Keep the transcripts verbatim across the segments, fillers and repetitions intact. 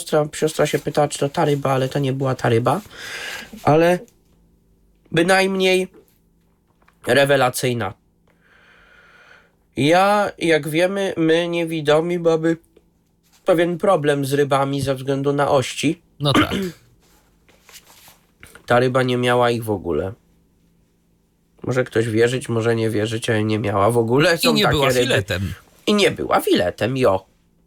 siostra, siostra się pytała, czy to ta ryba, ale to nie była ta ryba. Ale bynajmniej rewelacyjna. Ja, jak wiemy, my niewidomi mamy pewien problem z rybami ze względu na ości. No tak. Ta ryba nie miała ich w ogóle. Może ktoś wierzyć, może nie wierzyć, ale nie miała w ogóle. Są I nie takie była ryby. filetem. I nie była filetem, jo.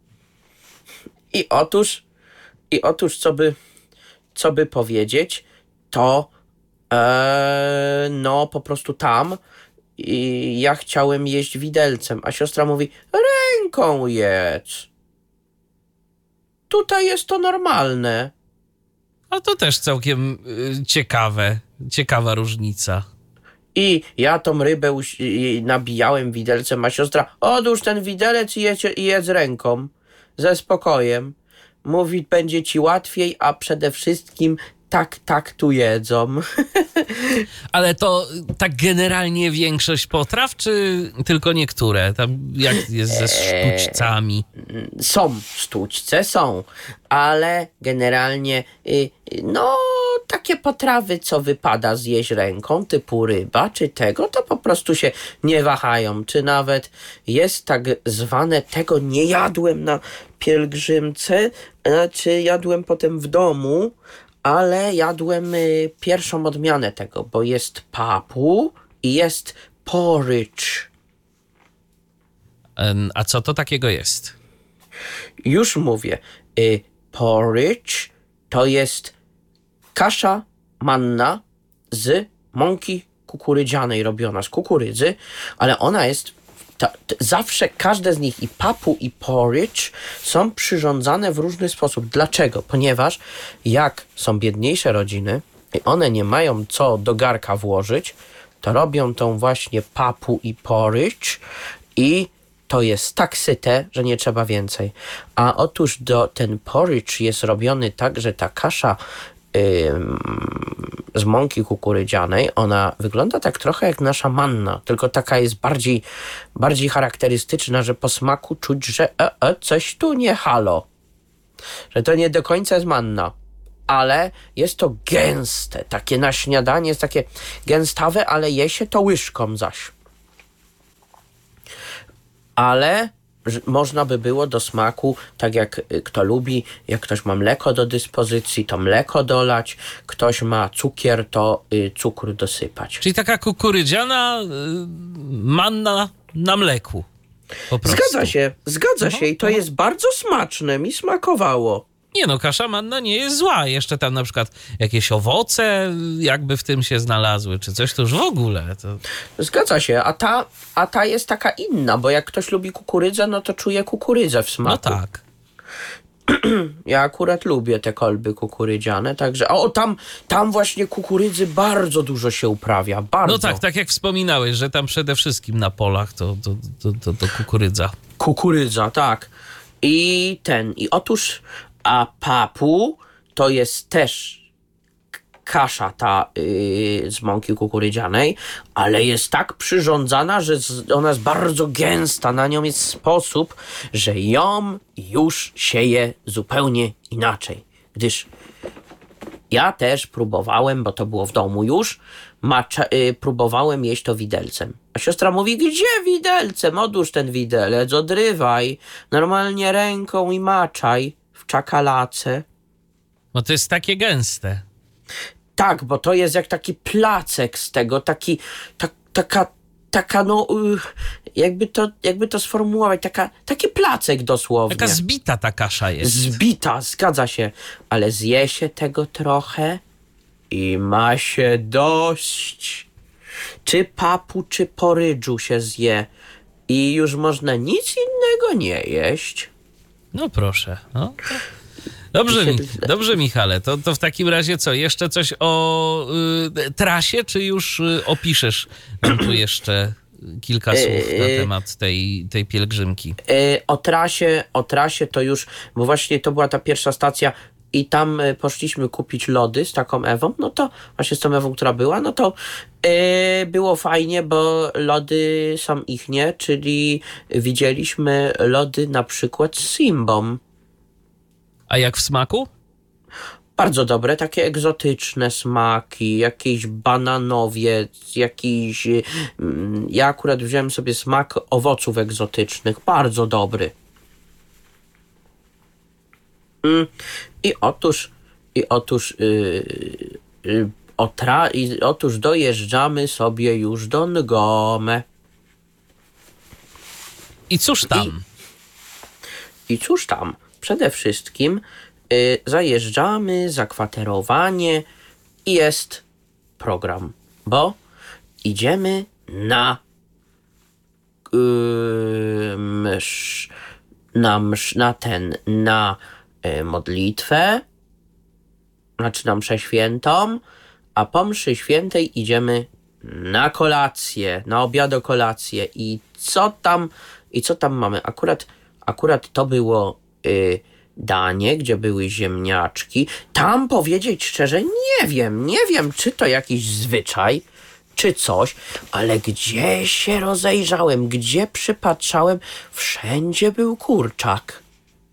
I otóż, i otóż, co by, co by powiedzieć, to e, no po prostu tam i ja chciałem jeść widelcem, a siostra mówi, ręką jedz. Tutaj jest to normalne. A to też całkiem y, ciekawe, ciekawa różnica. I ja tą rybę uś- i nabijałem widelcem, a siostra, odłóż ten widelec i jedz, i jedz ręką. Ze spokojem. Mówi, będzie ci łatwiej, a przede wszystkim tak, tak tu jedzą. Ale to tak generalnie większość potraw, czy tylko niektóre? Tam jak jest ze sztućcami? Są sztućce, są, ale generalnie y, no takie potrawy, co wypada zjeść ręką, typu ryba czy tego, to po prostu się nie wahają. Czy nawet jest tak zwane, tego nie jadłem na pielgrzymce, znaczy jadłem potem w domu, ale jadłem y, pierwszą odmianę tego, bo jest papu i jest porridge. Em, A co to takiego jest? Już mówię, y, porridge to jest kasza manna z mąki kukurydzianej robiona z kukurydzy, ale ona jest ta, t, zawsze każde z nich, i papu i porridge, są przyrządzane w różny sposób. Dlaczego? Ponieważ jak są biedniejsze rodziny i one nie mają co do garka włożyć, to robią tą właśnie papu i porridge i to jest tak syte, że nie trzeba więcej. A otóż do, ten porridge jest robiony tak, że ta kasza ym, z mąki kukurydzianej, ona wygląda tak trochę jak nasza manna, tylko taka jest bardziej, bardziej charakterystyczna, że po smaku czuć, że e, e, coś tu nie halo. Że to nie do końca jest manna. Ale jest to gęste, takie na śniadanie jest takie gęstawe, ale je się to łyżką zaś. Ale można by było do smaku, tak jak kto lubi, jak ktoś ma mleko do dyspozycji, to mleko dolać, ktoś ma cukier, to y, cukru dosypać. Czyli taka kukurydziana y, manna na mleku. Po prostu. Zgadza się, zgadza Aha, się i to aha. jest bardzo smaczne, mi smakowało. Nie no, kasza manna nie jest zła. Jeszcze tam na przykład jakieś owoce jakby w tym się znalazły, czy coś, to już w ogóle. To... Zgadza się, a ta, a ta jest taka inna, bo jak ktoś lubi kukurydzę, no to czuje kukurydzę w smaku. No tak. Ja akurat lubię te kolby kukurydziane, także o, tam, tam właśnie kukurydzy bardzo dużo się uprawia, bardzo. No tak, tak jak wspominałeś, że tam przede wszystkim na polach to, to, to, to, to kukurydza. Kukurydza, tak. I ten, i otóż, a papu to jest też k- kasza ta yy, z mąki kukurydzianej, ale jest tak przyrządzana, że z, ona jest bardzo gęsta, na nią jest sposób, że ją już się je zupełnie inaczej. Gdyż ja też próbowałem, bo to było w domu już, macza, y, próbowałem jeść to widelcem. A siostra mówi, gdzie widelcem? Odłóż ten widelec, odrywaj. Normalnie ręką i maczaj w czakalace. No to jest takie gęste. Tak, bo to jest jak taki placek z tego, taki, ta, taka, taka no, y, jakby to, jakby to sformułować, taka, taki placek dosłownie. Taka zbita ta kasza jest. Zbita, zgadza się, ale zje się tego trochę i ma się dość. Czy papu, czy porydżu się zje i już można nic innego nie jeść. No proszę. No. Dobrze, mi, dobrze Michale, to, to w takim razie co, jeszcze coś o y, trasie, czy już y, opiszesz nam tu jeszcze kilka słów na temat tej, tej pielgrzymki? Yy, o trasie, o trasie to już, bo właśnie to była ta pierwsza stacja i tam y, poszliśmy kupić lody z taką Ewą, no to właśnie z tą Ewą, która była, no to yy, było fajnie, bo lody są ichnie, czyli widzieliśmy lody na przykład z Simbą. A jak w smaku? Bardzo dobre, takie egzotyczne smaki, jakiś bananowiec, jakiś... mm, Ja akurat wziąłem sobie smak owoców egzotycznych, bardzo dobry. Mm, I otóż, i otóż, yy, yy, otra, i otóż dojeżdżamy sobie już do Ngome. I cóż tam? I cóż tam? Przede wszystkim y, zajeżdżamy, zakwaterowanie i jest program, bo idziemy na y, msz, na msz, na ten, na y, modlitwę, znaczy na mszę świętą, a po mszy świętej idziemy na kolację, na obiadokolację i co tam, i co tam mamy? Akurat, akurat to było y, danie, gdzie były ziemniaczki. Tam powiedzieć szczerze, nie wiem, nie wiem, czy to jakiś zwyczaj, czy coś, ale gdzie się rozejrzałem, gdzie przypatrzałem, wszędzie był kurczak.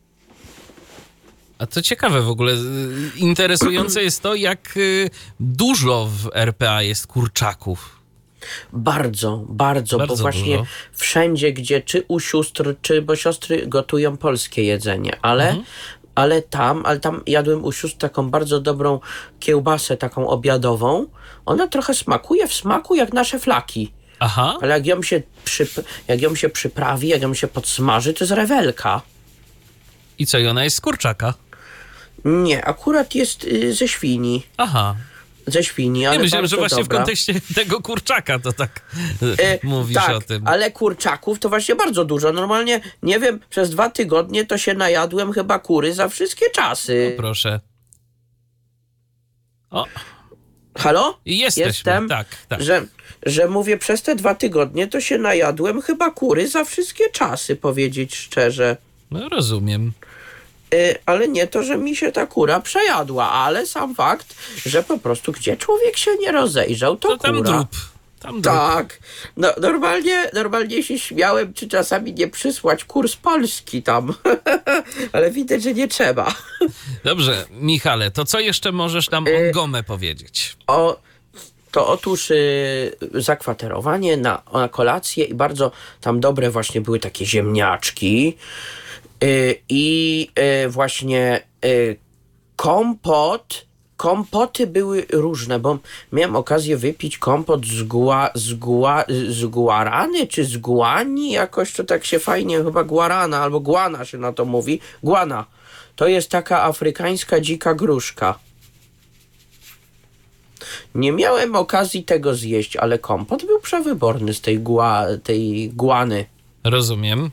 A to ciekawe w ogóle. y, Interesujące jest to, jak y, dużo w R P A jest kurczaków. Bardzo, bardzo, Bardzo bo właśnie dużo. wszędzie, gdzie czy u sióstr, czy, bo siostry gotują polskie jedzenie, ale, Mhm. ale tam, ale tam jadłem u sióstr taką bardzo dobrą kiełbasę, taką obiadową. Ona trochę smakuje w smaku jak nasze flaki, Aha. ale jak ją się, przyp- jak ją się przyprawi, jak ją się podsmaży, to jest rewelka. I co, i ona jest z kurczaka? Nie, akurat jest y, ze świni. Aha. Ze świni, ale Ja myślałem, że bardzo właśnie dobra. w kontekście tego kurczaka to tak E, mówisz tak, o tym. ale kurczaków to właśnie bardzo dużo. Normalnie, nie wiem, przez dwa tygodnie to się najadłem chyba kury za wszystkie czasy. Proszę. O, Halo? i jesteśmy. Jestem, Tak, tak. Że, że mówię, przez te dwa tygodnie to się najadłem chyba kury za wszystkie czasy, powiedzieć szczerze. No rozumiem. E, ale nie to, że mi się ta kura przejadła, ale sam fakt, że po prostu gdzie człowiek się nie rozejrzał, to, To tam kura. drób. Tam drób. Tak, no, normalnie, normalnie się śmiałem, czy czasami nie przysłać kurs Polski tam, ale widać, że nie trzeba. Dobrze, Michale, to co jeszcze możesz nam Y- o Ngome powiedzieć? O, to otóż y, zakwaterowanie na, na kolację i bardzo tam dobre właśnie były takie ziemniaczki y, i y, właśnie y, kompot. Kompoty były różne, bo miałem okazję wypić kompot z, gua, z, gua, z guarany czy z guani, jakoś to tak się fajnie, chyba guarana albo guana się na to mówi. Guana. To jest taka afrykańska dzika gruszka. Nie miałem okazji tego zjeść, ale kompot był przewyborny z tej, gua, tej guany. Rozumiem.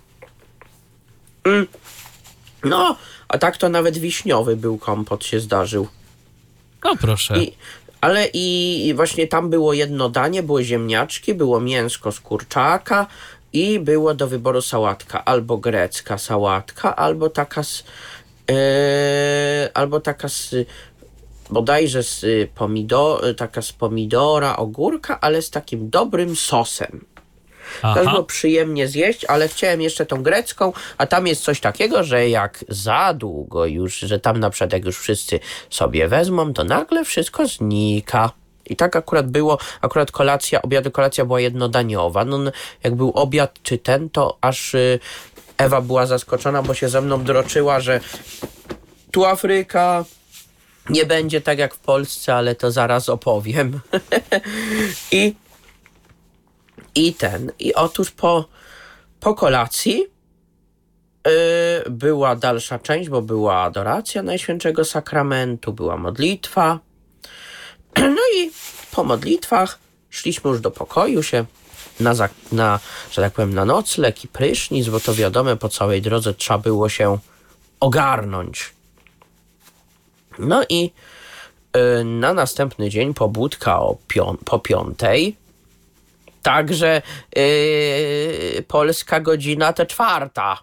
No, a tak to nawet wiśniowy był kompot się zdarzył. No proszę. I, ale i, i właśnie tam było jedno danie, były ziemniaczki, było mięsko z kurczaka i było do wyboru sałatka. Albo grecka sałatka, albo taka z... e, albo taka z... bodajże z pomidor, taka z pomidora, ogórka, ale z takim dobrym sosem. To było Aha. przyjemnie zjeść, ale chciałem jeszcze tą grecką, a tam jest coś takiego, że jak za długo już, że tam na przykład jak już wszyscy sobie wezmą, to nagle wszystko znika. I tak akurat było, akurat kolacja, obiad, kolacja była jednodaniowa. No, no, jak był obiad czy ten, to aż y, Ewa była zaskoczona, bo się ze mną droczyła, że tu Afryka nie będzie tak jak w Polsce, ale to zaraz opowiem. I I ten, i otóż po, po kolacji yy, była dalsza część, bo była adoracja Najświętszego Sakramentu, była modlitwa. No i po modlitwach szliśmy już do pokoju się na, za- na że tak powiem, na nocleg i prysznic, bo to wiadomo, po całej drodze trzeba było się ogarnąć. No i yy, na następny dzień pobudka o pią- po piątej. Także yy, polska godzina to czwarta.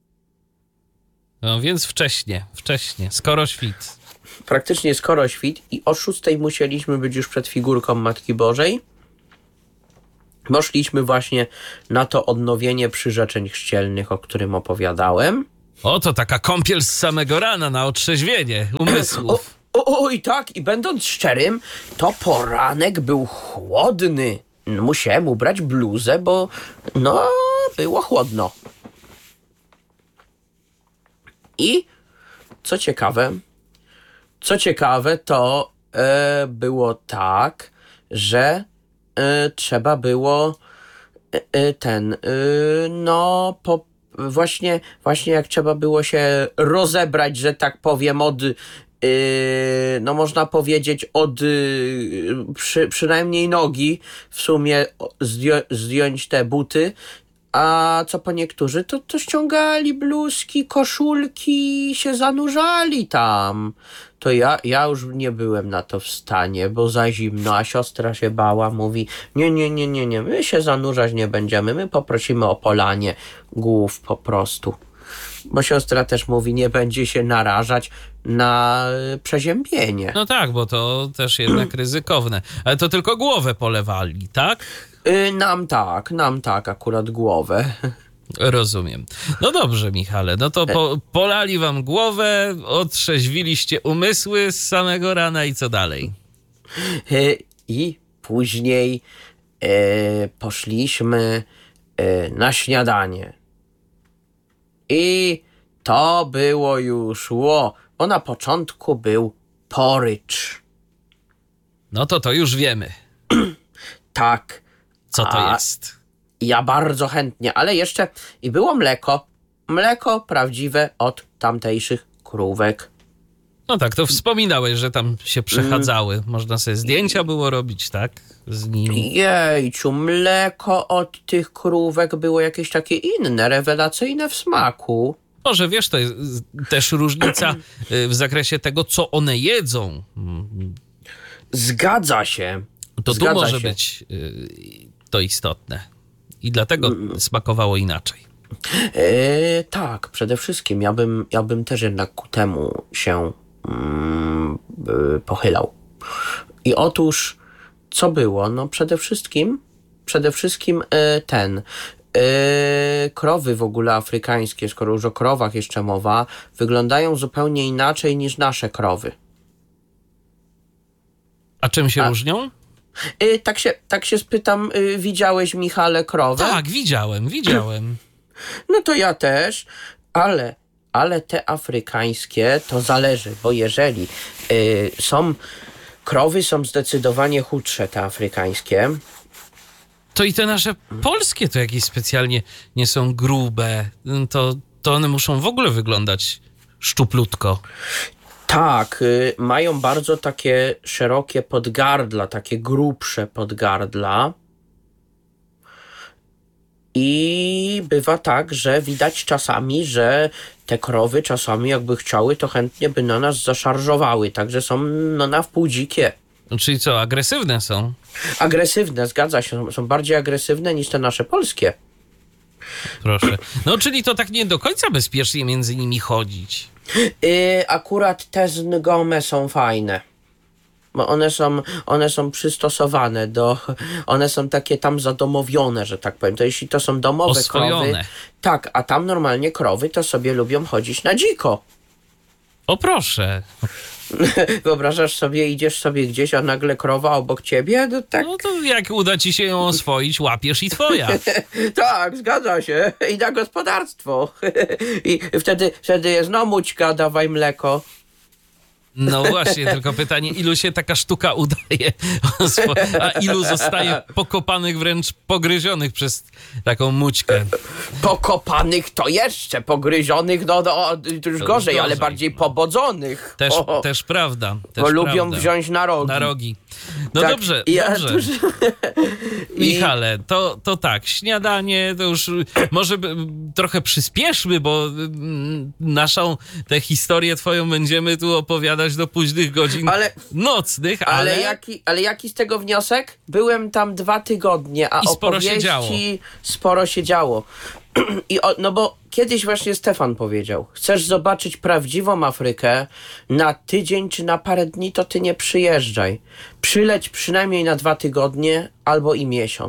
No więc wcześnie, wcześnie, skoro świt. Praktycznie skoro świt i o szóstej musieliśmy być już przed figurką Matki Bożej. Bo szliśmy właśnie na to odnowienie przyrzeczeń chrzcielnych, o którym opowiadałem. O, to taka kąpiel z samego rana na otrzeźwienie umysłów. O, o, oj tak, i będąc szczerym, to poranek był chłodny. Musiałem ubrać bluzę, bo no, było chłodno. I co ciekawe, co ciekawe, to e, było tak, że e, trzeba było e, e, ten, e, no, po, właśnie, właśnie jak trzeba było się rozebrać, że tak powiem, od, e, no można powiedzieć, od e, przy, przynajmniej nogi, w sumie zdjo, zdjąć te buty. A co po niektórzy, to, to ściągali bluzki, koszulki i się zanurzali tam. To ja, ja już nie byłem na to w stanie, bo za zimno, a siostra się bała, mówi, nie, nie, nie, nie, nie, my się zanurzać nie będziemy, my poprosimy o polanie głów po prostu. Bo siostra też mówi, nie będzie się narażać na przeziębienie. No tak, bo to też jednak ryzykowne. Ale to tylko głowę polewali, tak? Y, nam tak, nam tak, akurat głowę. Rozumiem. No dobrze, Michale, no to po, polali wam głowę, otrzeźwiliście umysły z samego rana i co dalej? Y, I później y, poszliśmy y, na śniadanie. I to było już ło, bo na początku był porridge. No to to już wiemy, Tak. co to A jest. ja bardzo chętnie, ale jeszcze i było mleko. Mleko prawdziwe od tamtejszych krówek. No tak, to wspominałeś, że tam się przechadzały. Można sobie zdjęcia było robić, tak? Z nimi. Jejciu, mleko od tych krówek było jakieś takie inne, rewelacyjne w smaku. Może wiesz, to jest też różnica y, w zakresie tego, co one jedzą. Zgadza się. To Zgadza tu może się. być y, to istotne. I dlatego smakowało inaczej. E, tak, przede wszystkim ja bym, ja bym też jednak ku temu się mm, y, pochylał. I otóż, co było? No przede wszystkim, przede wszystkim e, ten, e, krowy w ogóle afrykańskie, skoro już o krowach jeszcze mowa, wyglądają zupełnie inaczej niż nasze krowy. A czym się A- różnią? E, tak się, tak się spytam, e, widziałeś, Michale, krowę? Tak, widziałem, widziałem. No to ja też, ale, ale te afrykańskie to zależy, bo jeżeli y, są, krowy są zdecydowanie chudsze, te afrykańskie. To i te nasze polskie to jakieś specjalnie nie są grube. To, to one muszą w ogóle wyglądać szczuplutko. Tak, y, mają bardzo takie szerokie podgardla, takie grubsze podgardla. I bywa tak, że widać czasami, że te krowy czasami jakby chciały, to chętnie by na nas zaszarżowały, także są no, na wpół dzikie. Czyli co, agresywne są? Agresywne, zgadza się, są, są bardziej agresywne niż te nasze polskie. Proszę. No, czyli to tak nie do końca bezpiecznie między nimi chodzić. Yy, akurat te z Ngome są fajne. Bo one są, one są przystosowane do, one są takie tam zadomowione, że tak powiem. To jeśli to są domowe Oswojone. krowy, tak, a tam normalnie krowy to sobie lubią chodzić na dziko. O proszę. Wyobrażasz sobie, idziesz sobie gdzieś, a nagle krowa obok ciebie? No tak, No to jak uda ci się ją oswoić, łapiesz i twoja. tak, zgadza się. I na gospodarstwo. I wtedy, wtedy jest, no mućka, dawaj mleko. No właśnie, tylko pytanie, ilu się taka sztuka udaje, a ilu zostaje pokopanych, wręcz pogryzionych przez taką mućkę. Pokopanych to jeszcze, pogryzionych, no, no to już To gorzej, już ale gorzej, bardziej no. pobodzonych. Też, O, też prawda. Też bo lubią prawda. wziąć na rogi. Na rogi. No Tak, dobrze, i ja dobrze. tuż- I- Michale, to, to tak, śniadanie to już może by, trochę przyspieszmy, bo mm, naszą tę historię twoją będziemy tu opowiadać do późnych godzin Ale- nocnych, ale, Ale jaki, ale jaki z tego wniosek? Byłem tam dwa tygodnie, a I sporo się opowieści działo. sporo się działo. I o, no bo kiedyś właśnie Stefan powiedział, chcesz zobaczyć prawdziwą Afrykę na tydzień czy na parę dni, to ty nie przyjeżdżaj. Przyleć przynajmniej na dwa tygodnie albo i miesiąc.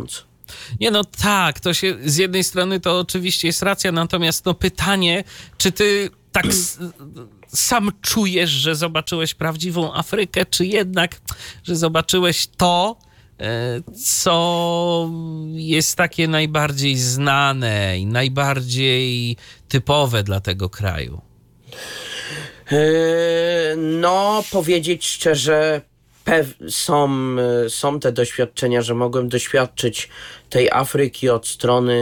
Nie no tak, to się z jednej strony to oczywiście jest racja, natomiast no pytanie, czy ty tak s- sam czujesz, że zobaczyłeś prawdziwą Afrykę, czy jednak, że zobaczyłeś to, e, co jest takie najbardziej znane i najbardziej typowe dla tego kraju? Yy, no, powiedzieć szczerze, pew- są, y, są te doświadczenia, że mogłem doświadczyć tej Afryki od strony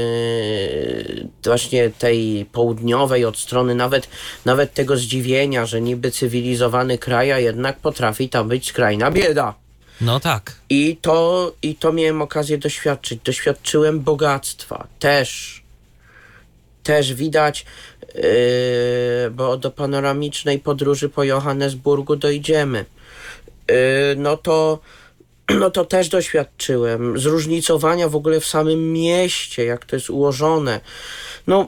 y, właśnie tej południowej, od strony nawet, nawet tego zdziwienia, że niby cywilizowany kraj, a jednak potrafi tam być skrajna bieda. No tak. I to, i to miałem okazję doświadczyć. Doświadczyłem bogactwa też. Też widać, yy, bo do panoramicznej podróży po Johannesburgu dojdziemy. Yy, no to, no to też doświadczyłem. Zróżnicowania w ogóle w samym mieście, jak to jest ułożone. No,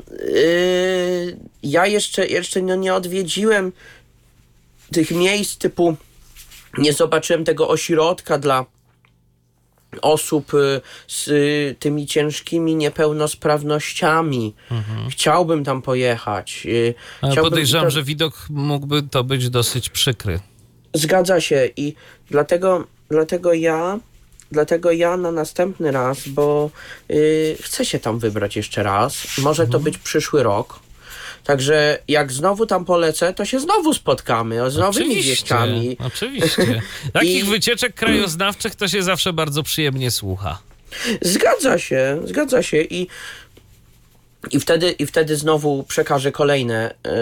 yy, ja jeszcze, jeszcze no nie odwiedziłem tych miejsc typu, nie zobaczyłem tego ośrodka dla osób y, z y, tymi ciężkimi niepełnosprawnościami. Mhm. Chciałbym tam pojechać. Y, Ale chciałbym podejrzewam, to... że widok mógłby to być dosyć przykry. Zgadza się i dlatego, dlatego ja dlatego ja na następny raz, bo y, chcę się tam wybrać jeszcze raz. Może mhm. to być przyszły rok. Także jak znowu tam polecę, to się znowu spotkamy z nowymi wieściami. Oczywiście. Takich I... wycieczek krajoznawczych to się zawsze bardzo przyjemnie słucha. Zgadza się, zgadza się i, i, wtedy, i wtedy znowu przekażę kolejne yy,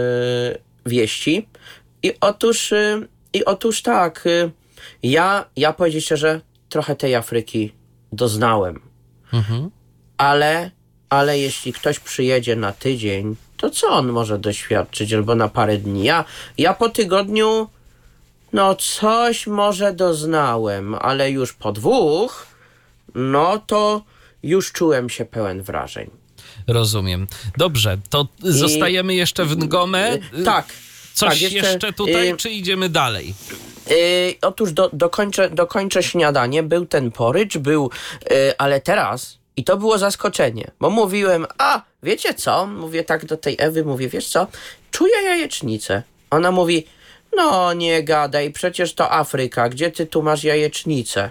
wieści. I otóż, yy, i otóż tak, yy, ja, ja powiedzieć szczerze, trochę tej Afryki doznałem. Mhm. Ale, ale jeśli ktoś przyjedzie na tydzień, to co on może doświadczyć, albo na parę dni? Ja, ja po tygodniu, no coś może doznałem, ale już po dwóch, no to już czułem się pełen wrażeń. Rozumiem. Dobrze, to I... zostajemy jeszcze w Ngome? Tak. Coś tak, jeszcze, jeszcze tutaj, y... czy idziemy dalej? Yy, otóż do, dokończę, dokończę śniadanie, był ten porridge, był, yy, ale teraz, i to było zaskoczenie, bo mówiłem, a wiecie co, mówię tak do tej Ewy, mówię, wiesz co, czuję jajecznicę. Ona mówi, no nie gadaj, przecież to Afryka, gdzie ty tu masz jajecznicę?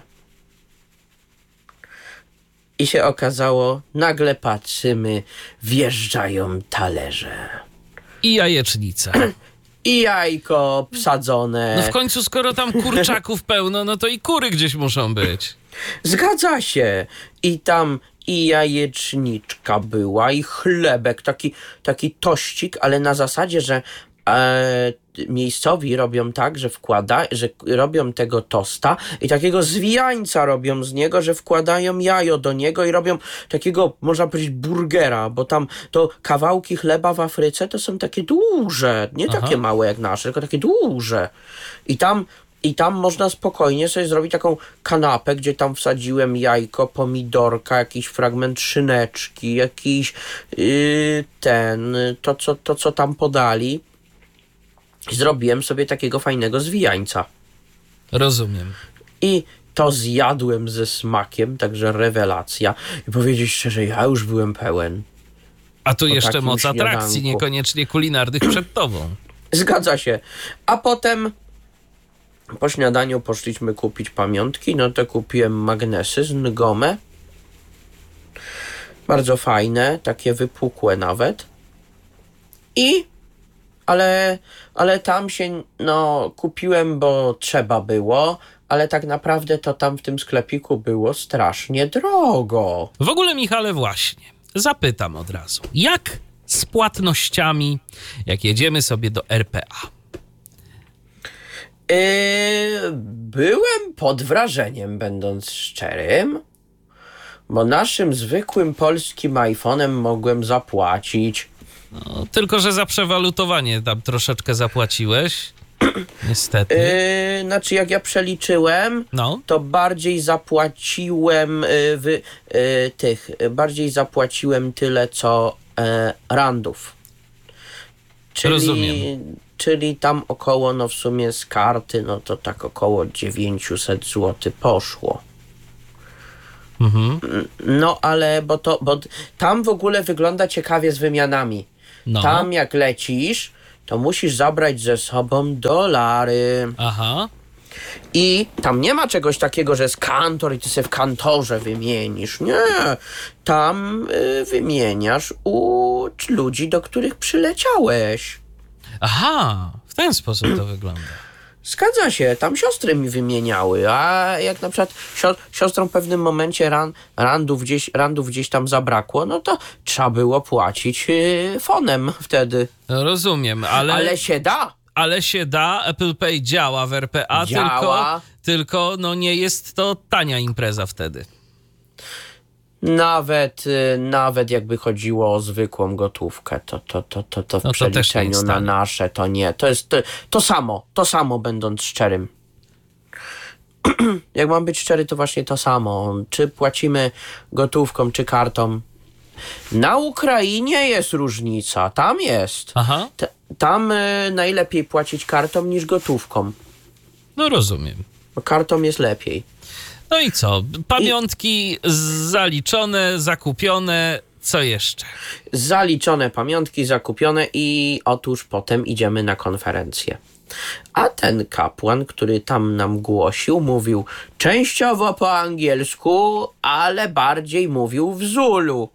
I się okazało, nagle patrzymy, wjeżdżają talerze. I jajecznica. I jajko wsadzone. No w końcu, skoro tam kurczaków pełno, no to i kury gdzieś muszą być. Zgadza się. I tam i jajeczniczka była, i chlebek, taki, taki tościk, ale na zasadzie, że e, miejscowi robią tak, że wkłada, że robią tego tosta i takiego zwijańca robią z niego, że wkładają jajo do niego i robią takiego, można powiedzieć, burgera, bo tam to kawałki chleba w Afryce to są takie duże, nie Aha. takie małe jak nasze, tylko takie duże. I tam I tam można spokojnie sobie zrobić taką kanapę, gdzie tam wsadziłem jajko, pomidorka, jakiś fragment szyneczki, jakiś yy, ten, to co, to co tam podali. Zrobiłem sobie takiego fajnego zwijańca. Rozumiem. I to zjadłem ze smakiem, także rewelacja. I powiedzieć szczerze, ja już byłem pełen. A tu jeszcze moc atrakcji, niekoniecznie kulinarnych przed tobą. Zgadza się. A potem po śniadaniu poszliśmy kupić pamiątki, no to kupiłem magnesy z Ngome. Bardzo fajne, takie wypukłe nawet. I, ale, ale tam się, no, kupiłem, bo trzeba było, ale tak naprawdę to tam w tym sklepiku było strasznie drogo. W ogóle, Michale, właśnie, zapytam od razu, jak z płatnościami, jak jedziemy sobie do R P A? Yy, byłem pod wrażeniem, będąc szczerym, bo naszym zwykłym polskim iPhone'em mogłem zapłacić. No, tylko że za przewalutowanie tam troszeczkę zapłaciłeś. Niestety. Yy, znaczy, jak ja przeliczyłem, no. to bardziej zapłaciłem yy, w yy, tych, bardziej zapłaciłem tyle, co yy, randów. Czyli, Rozumiem. Czyli tam około, no w sumie z karty, no to tak około dziewięćset złotych poszło. Mhm. No ale, bo to, bo tam w ogóle wygląda ciekawie z wymianami. No. Tam jak lecisz, to musisz zabrać ze sobą dolary. Aha. I tam nie ma czegoś takiego, że jest kantor i ty sobie w kantorze wymienisz. Nie. Tam y, wymieniasz u ludzi, do których przyleciałeś. Aha, w ten sposób to wygląda. Zgadza się, tam siostry mi wymieniały, a jak na przykład sio- siostrom w pewnym momencie ran, randów, gdzieś, randów gdzieś tam zabrakło, no to trzeba było płacić yy, fonem wtedy. No, rozumiem, ale... Ale się da. Ale się da, Apple Pay działa w R P A, Działa. tylko, tylko no nie jest to tania impreza wtedy. Nawet, y, nawet jakby chodziło o zwykłą gotówkę, to, to, to, to, to w No to też nie przeliczeniu jest na tanie. nasze to nie. To jest to, to samo, to samo będąc szczerym. Jak mam być szczery, to właśnie to samo. Czy płacimy gotówką, czy kartą. Na Ukrainie jest różnica, tam jest. Aha, T- tam y, najlepiej płacić kartą niż gotówką, no rozumiem. bo kartą jest lepiej. No i co? Pamiątki zaliczone, zakupione, co jeszcze? Zaliczone pamiątki, zakupione i otóż potem idziemy na konferencję. A ten kapłan, który tam nam głosił, mówił częściowo po angielsku, ale bardziej mówił w Zulu.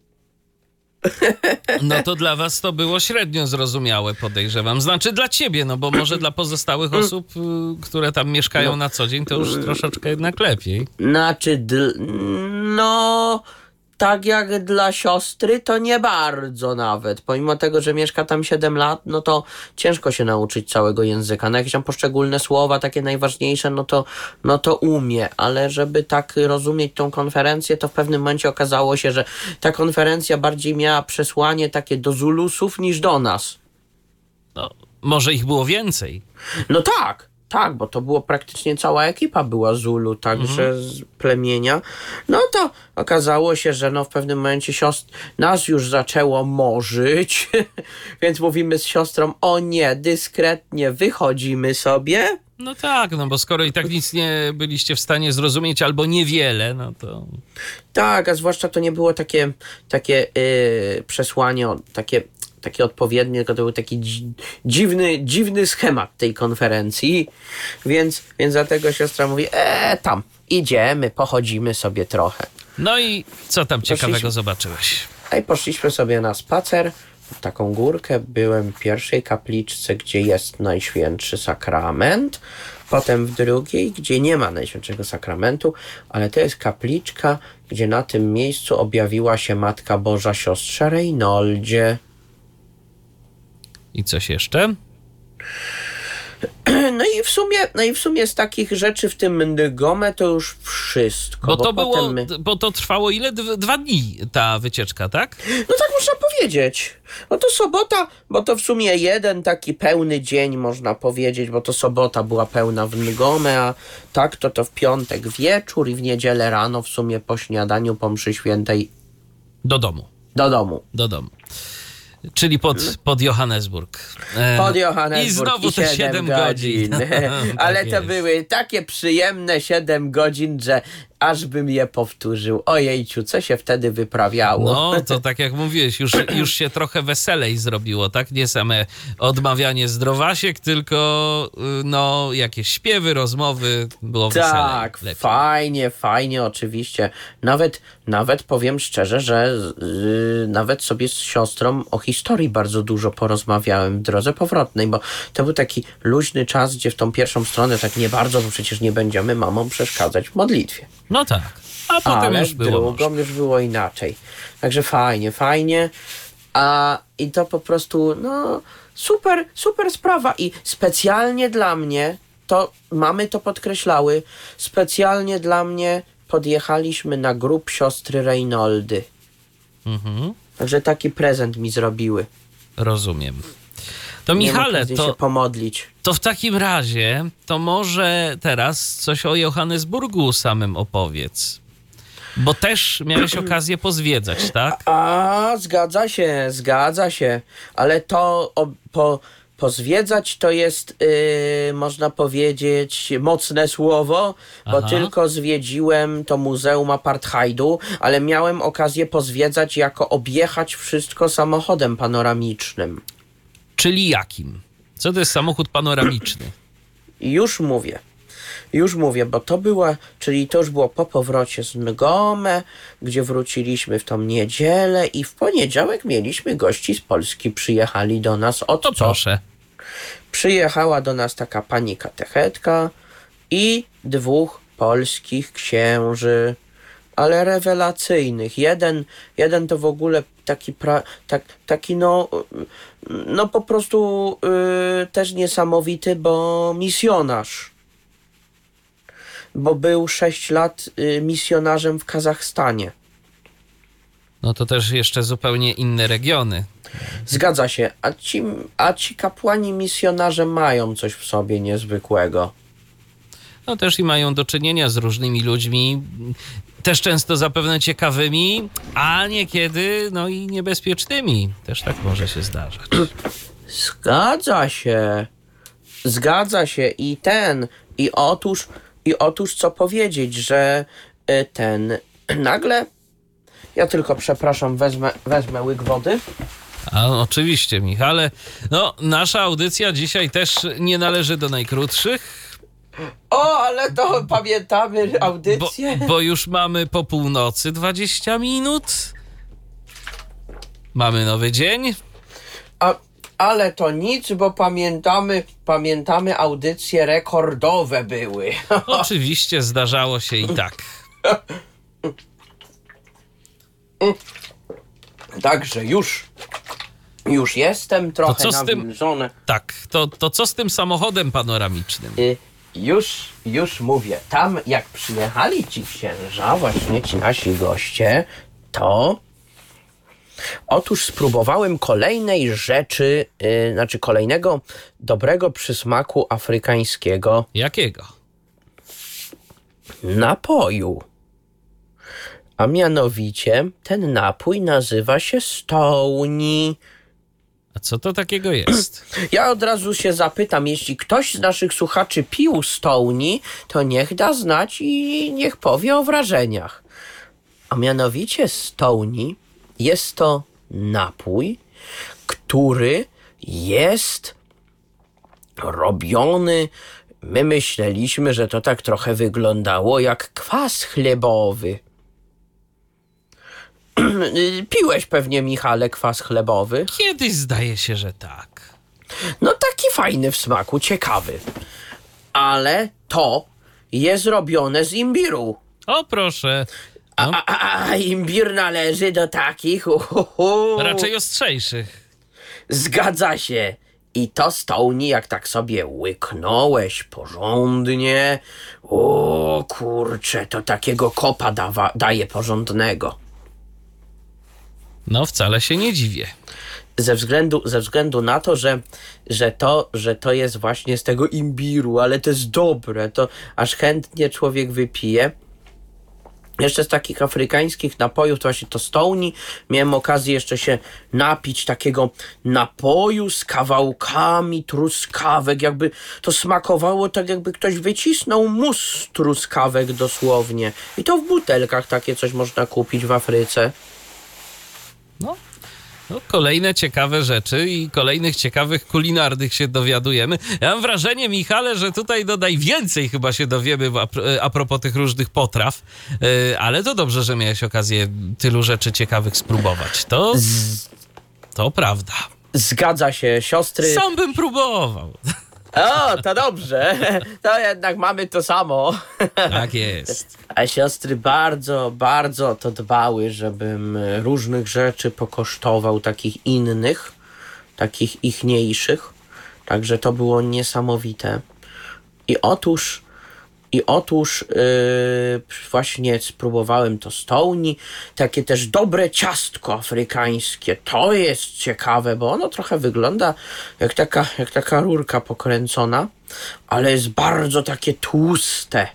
No to dla was to było średnio zrozumiałe, podejrzewam. Znaczy dla ciebie, no bo może dla pozostałych osób, y, które tam mieszkają No. na co dzień, to już troszeczkę jednak lepiej. Znaczy, dl- no, tak jak dla siostry, to nie bardzo nawet. Pomimo tego, że mieszka tam siedem lat, no to ciężko się nauczyć całego języka. No jakieś tam poszczególne słowa, takie najważniejsze, no to, no to umie. Ale żeby tak rozumieć tą konferencję, to w pewnym momencie okazało się, że ta konferencja bardziej miała przesłanie takie do Zulusów niż do nas. No, może ich było więcej. No tak, tak, bo to było praktycznie cała ekipa była Zulu, także z plemienia. No to okazało się, że no w pewnym momencie siostr nas już zaczęło morzyć, więc mówimy z siostrą, o nie, dyskretnie wychodzimy sobie. No tak, no bo skoro i tak nic nie byliście w stanie zrozumieć albo niewiele, no to... Tak, a zwłaszcza to nie było takie, takie yy, przesłanie, o- takie, takie odpowiednie, tylko to był taki dzi- dziwny, dziwny schemat tej konferencji, więc, więc dlatego siostra mówi, e tam, idziemy, pochodzimy sobie trochę. No i co tam ciekawego Poszliśmy. zobaczyłeś? A i poszliśmy sobie na spacer, w taką górkę, byłem w pierwszej kapliczce, gdzie jest Najświętszy Sakrament, potem w drugiej, gdzie nie ma Najświętszego Sakramentu, ale to jest kapliczka, gdzie na tym miejscu objawiła się Matka Boża siostrze Reinoldzie. I coś jeszcze? No i w sumie, no i w sumie z takich rzeczy w tym Ngome to już wszystko. Bo to było, potem my... bo to trwało ile? Dw- Dwa dni ta wycieczka, tak? No tak można powiedzieć. No to sobota, bo to w sumie jeden taki pełny dzień można powiedzieć, bo to sobota była pełna w Ngome, a tak to to w piątek wieczór i w niedzielę rano w sumie po śniadaniu, po mszy świętej Do domu, do domu. do domu. Czyli pod, pod Johannesburg. E, Pod Johannesburg I znowu i te siedem siedem godzin. godzin. Ale Tak to jest. były takie przyjemne siedem godzin, że aż bym je powtórzył. Ojejciu, co się wtedy wyprawiało. No, to tak jak mówiłeś, już, już się trochę weselej zrobiło, tak? Nie same odmawianie zdrowasiek, tylko y, no, jakieś śpiewy, rozmowy, było weselej. Tak, lepiej. fajnie, fajnie, oczywiście. Nawet, nawet powiem szczerze, że yy, nawet sobie z siostrą o historii bardzo dużo porozmawiałem w drodze powrotnej, bo to był taki luźny czas, gdzie w tą pierwszą stronę tak nie bardzo, bo przecież nie będziemy mamom przeszkadzać w modlitwie. No tak, a potem Ale już w było drugą można. już było inaczej. Także fajnie, fajnie. A i to po prostu, no, super, super sprawa. I specjalnie dla mnie, to mamy to podkreślały, specjalnie dla mnie podjechaliśmy na grób siostry Reinoldy. Mhm, Także taki prezent mi zrobiły. rozumiem. To Nie Michale, mógł się to, pomodlić. to w takim razie, to może teraz coś o Johannesburgu samym opowiedz. Bo też miałeś okazję pozwiedzać, tak? A, zgadza się, zgadza się. Ale to o, po, pozwiedzać to jest, yy, można powiedzieć, mocne słowo, bo Aha. tylko zwiedziłem to Muzeum Apartheidu, ale miałem okazję pozwiedzać jako objechać wszystko samochodem panoramicznym. Czyli jakim? Co to jest samochód panoramiczny? I już mówię. Już mówię, bo to była, czyli to już było po powrocie z Ngome, gdzie wróciliśmy w tą niedzielę i w poniedziałek mieliśmy gości z Polski, przyjechali do nas od To co? proszę. Przyjechała do nas taka pani katechetka i dwóch polskich księży, ale rewelacyjnych. Jeden, jeden to w ogóle taki, pra, tak, taki no, no po prostu yy, też niesamowity, bo misjonarz. Bo był sześć lat y, misjonarzem w Kazachstanie. No to też jeszcze zupełnie inne regiony. Zgadza się, a ci, a ci kapłani misjonarze mają coś w sobie niezwykłego. No też i mają do czynienia z różnymi ludźmi, też często zapewne ciekawymi, a niekiedy no i niebezpiecznymi. Też tak może się zdarzać. Zgadza się. Zgadza się i ten, i otóż, i otóż co powiedzieć, że y, ten, nagle, ja tylko przepraszam, wezmę, wezmę łyk wody. A oczywiście, Michale. No, nasza audycja dzisiaj też nie należy do najkrótszych, O, ale to pamiętamy bo, audycję. bo już mamy po północy dwadzieścia minut. Mamy nowy dzień. A, ale to nic, bo pamiętamy, pamiętamy audycje rekordowe były. Oczywiście zdarzało się i tak. Także już, już jestem trochę co z tym- nawilżony. Tak, to, to co z tym samochodem panoramicznym? Y, już, już mówię, tam jak przyjechali ci księża, właśnie ci nasi goście, to otóż spróbowałem kolejnej rzeczy, y, znaczy kolejnego dobrego przysmaku afrykańskiego Jakiego? napoju. A mianowicie ten napój nazywa się stołni. A co to takiego jest? Ja od razu się zapytam, jeśli ktoś z naszych słuchaczy pił stołni, to niech da znać i niech powie o wrażeniach. A mianowicie stołni jest to napój, który jest robiony, my myśleliśmy, że to tak trochę wyglądało jak kwas chlebowy. Piłeś pewnie, Michale, kwas chlebowy? Kiedyś zdaje się, że tak. No taki fajny w smaku, ciekawy. Ale to jest robione z imbiru. O proszę. No, A, a, a imbir należy do takich... Uhuhu. raczej ostrzejszych. Zgadza się. I to stołni, jak tak sobie łyknąłeś porządnie. O kurcze, to takiego kopa dawa, daje porządnego. No wcale się nie dziwię. Ze względu, ze względu na to, że, że, to, że to jest właśnie z tego imbiru, ale to jest dobre, to aż chętnie człowiek wypije. Jeszcze z takich afrykańskich napojów, to właśnie to stołni, miałem okazję jeszcze się napić takiego napoju z kawałkami truskawek, jakby to smakowało tak, jakby ktoś wycisnął mus z truskawek dosłownie. I to w butelkach takie coś można kupić w Afryce. No, no, kolejne ciekawe rzeczy i kolejnych ciekawych kulinarnych się dowiadujemy. Ja mam wrażenie, Michale, że tutaj do najwięcej chyba się dowiemy a, a propos tych różnych potraw, yy, ale to dobrze, że miałeś okazję tylu rzeczy ciekawych spróbować. To, to prawda. Zgadza się, siostry. Sam bym próbował. O, to dobrze. To jednak mamy to samo. Tak jest. A siostry bardzo, bardzo o to dbały, żebym różnych rzeczy pokosztował, takich innych, takich ichniejszych. Także to było niesamowite. I otóż, i otóż yy, właśnie spróbowałem to stołni. Takie też dobre ciastko afrykańskie. To jest ciekawe, bo ono trochę wygląda jak taka, jak taka rurka pokręcona, ale jest bardzo takie tłuste.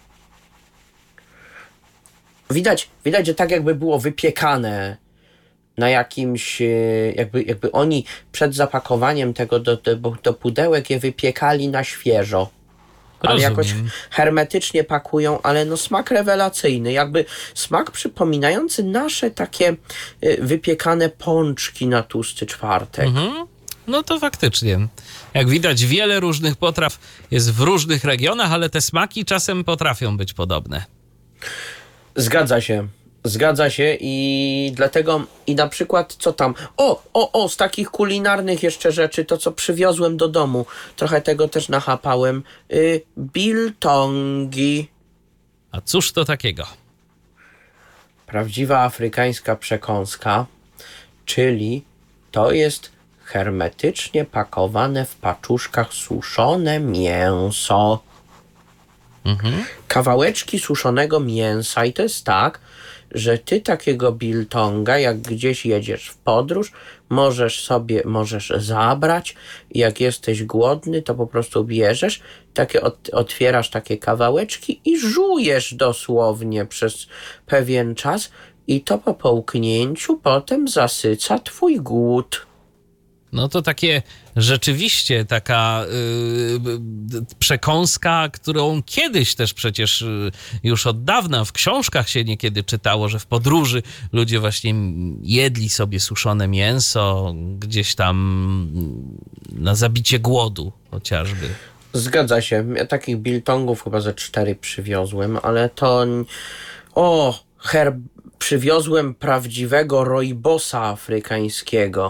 Widać, widać, że tak jakby było wypiekane. na jakimś, e, jakby, jakby oni przed zapakowaniem tego do, do, do pudełek je wypiekali na świeżo. Ale jakoś Rozumiem. hermetycznie pakują, ale no smak rewelacyjny, jakby smak przypominający nasze takie y, wypiekane pączki na tłusty czwartek. Mhm. No to faktycznie. Jak widać, wiele różnych potraw jest w różnych regionach, ale te smaki czasem potrafią być podobne. Zgadza się, zgadza się i dlatego i na przykład co tam, o, o, o, z takich kulinarnych jeszcze rzeczy, to co przywiozłem do domu, trochę tego też nachapałem, y, biltongi. A cóż to takiego? Prawdziwa afrykańska przekąska, czyli to jest hermetycznie pakowane w paczuszkach suszone mięso. Mhm. Kawałeczki suszonego mięsa i to jest tak, że ty takiego biltonga, jak gdzieś jedziesz w podróż, możesz sobie, możesz zabrać i jak jesteś głodny, to po prostu bierzesz, takie ot- otwierasz takie kawałeczki i żujesz dosłownie przez pewien czas i to po połknięciu potem zasyca twój głód. No to takie rzeczywiście taka yy, przekąska, którą kiedyś też przecież yy, już od dawna w książkach się niekiedy czytało, że w podróży ludzie właśnie jedli sobie suszone mięso gdzieś tam na zabicie głodu chociażby. Zgadza się. Ja takich biltongów chyba ze cztery przywiozłem, ale to... O, herb... przywiozłem prawdziwego rooibosa afrykańskiego.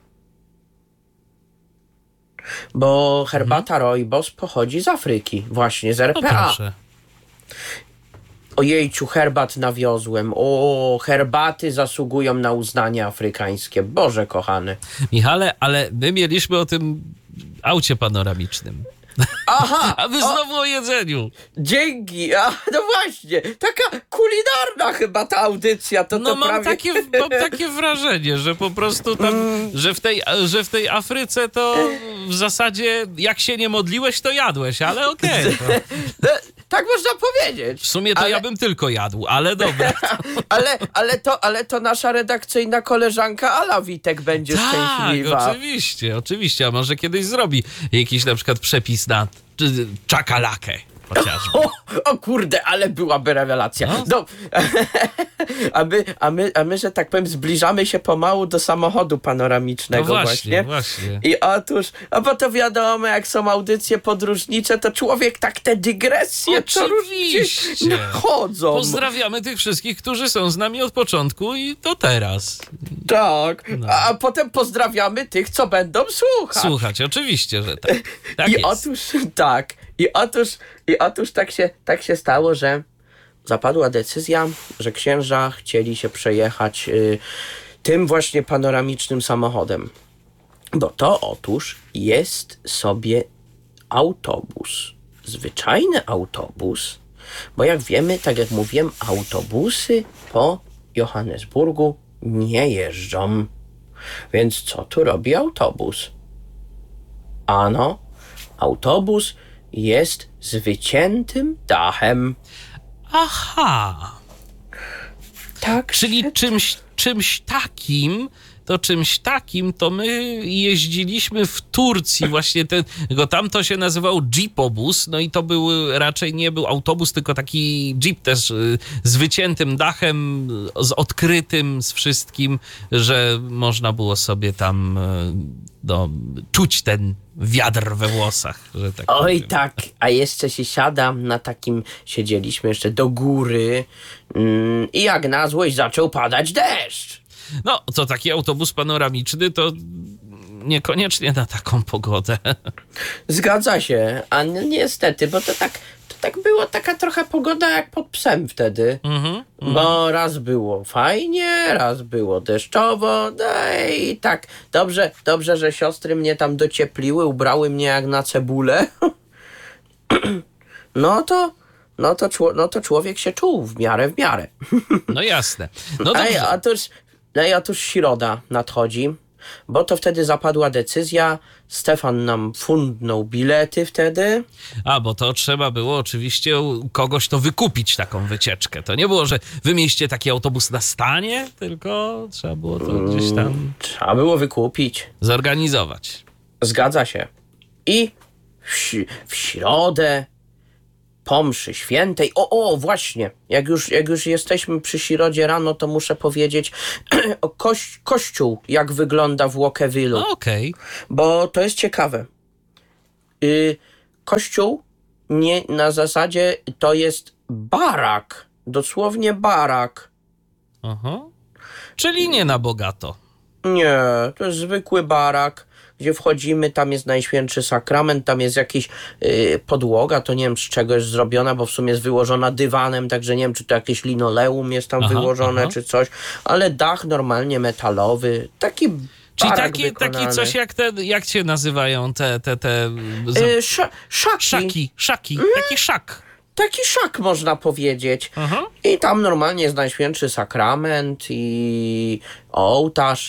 Bo herbata rooibos pochodzi z Afryki, właśnie z No R P A. proszę. Ojejciu, herbat nawiozłem. O, herbaty zasługują na uznanie afrykańskie. Boże kochany. Michale, ale my mieliśmy o tym aucie panoramicznym. Aha! A wy o, znowu o jedzeniu. dzięki! A, no właśnie, taka kulinarna chyba ta audycja. To, No to mam, prawie... takie, mam takie wrażenie, że po prostu tam, że w, tej, że w tej Afryce to w zasadzie jak się nie modliłeś, to jadłeś, ale okej. to No, tak można powiedzieć. w sumie to ale, ja bym tylko jadł, ale dobra. ale, ale, to, ale to nasza redakcyjna koleżanka Ala Witek będzie Tak, szczęśliwa. oczywiście, oczywiście. A może kiedyś zrobi jakiś na przykład przepis na czy- czakalakę chociażby. O, o kurde, ale byłaby rewelacja. No. No. a, my, a, my, a my, że tak powiem, zbliżamy się pomału do samochodu panoramicznego No właśnie, właśnie. właśnie. I otóż, a bo to wiadomo, jak są audycje podróżnicze, to człowiek tak te dygresje co Oczywiście. różnie chodzą. Pozdrawiamy tych wszystkich, którzy są z nami od początku i do teraz. Tak, No. a, a potem pozdrawiamy tych, co będą słuchać. Słuchać, oczywiście, że tak. Tak I jest. otóż tak, i otóż, i otóż tak się, tak się stało, że zapadła decyzja, że księża chcieli się przejechać y, tym właśnie panoramicznym samochodem. Bo to otóż jest sobie autobus. Zwyczajny autobus, bo jak wiemy, tak jak mówiłem, autobusy po Johannesburgu nie jeżdżą. Więc co tu robi autobus? Ano, autobus jest z wyciętym dachem. Aha. Tak, Czyli czymś, czymś takim, to czymś takim, to my jeździliśmy w Turcji właśnie, ten, go tam to się nazywał jeepobus, no i to był raczej nie był autobus, tylko taki jeep też y, z wyciętym dachem, z odkrytym, z wszystkim, że można było sobie tam y, no, czuć ten wiatr we włosach, że tak Oj powiem. tak, a jeszcze się siada na takim, siedzieliśmy jeszcze do góry mm, i jak na złość zaczął padać deszcz. No, to taki autobus panoramiczny to niekoniecznie na taką pogodę. Zgadza się, a ni- niestety, bo to tak, to tak było taka trochę pogoda jak pod psem wtedy. Mhm. Bo raz było fajnie, raz było deszczowo, no i tak. Dobrze, dobrze, że siostry mnie tam dociepliły, ubrały mnie jak na cebulę. No to, no to, czło- no to człowiek się czuł w miarę, w miarę. No jasne. No Ej, dobrze. otóż, no i otóż środa nadchodzi, bo to wtedy zapadła decyzja, Stefan nam fundnął bilety wtedy. A, bo to trzeba było oczywiście u kogoś to wykupić, taką wycieczkę. To nie było, że wy mieliście taki autobus na stanie, tylko trzeba było to gdzieś tam Trzeba było wykupić. zorganizować. Zgadza się. I w, ś- w środę po mszy świętej, o, o, właśnie, jak już, jak już jesteśmy przy środzie rano, to muszę powiedzieć o koś- kościół, jak wygląda w Walkeville'u, No, okej. bo to jest ciekawe. Y, kościół nie, na zasadzie to jest barak, dosłownie barak. Aha. Czyli nie na bogato. Nie, to jest zwykły barak, gdzie wchodzimy, tam jest Najświętszy Sakrament, tam jest jakiś yy, podłoga, to nie wiem z czego jest zrobiona, bo w sumie jest wyłożona dywanem, także nie wiem, czy to jakieś linoleum jest tam Aha, wyłożone, aha. czy coś, ale dach normalnie metalowy, taki Czyli barak taki, taki wykonany. coś jak te, jak się nazywają te, te, te za- Yy, sz- szaki. szaki, szaki, taki szak. Taki szak można powiedzieć. Aha. I tam normalnie jest Najświętszy Sakrament i ołtarz.